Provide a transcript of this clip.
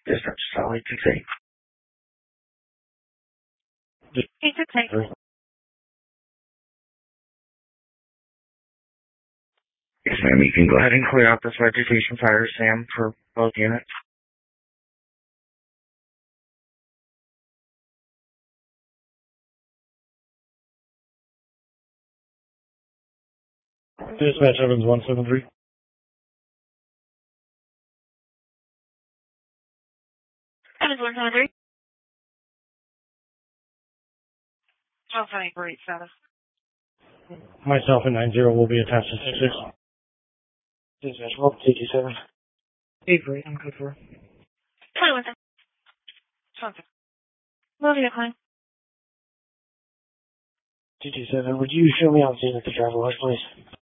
Dispatch Solid 6-8. 868. Yes, ma'am. You can go ahead and clear out this vegetation fire, Sam, for both units. Dispatch Evans 173. Evans 173. Great status. Myself and 90 will be attached to 66. Dispatch, welcome to TT7. 8-3, I'm good for. 21 seconds. Something. Move your claim. TT7, would you show me on scene at the driver was, please?